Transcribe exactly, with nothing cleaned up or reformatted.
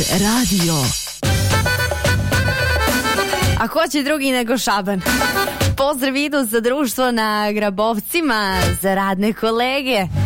Radio. A ko će drugi nego Šaban? Pozdrav idu za društvo na Grabovcima, za radne kolege.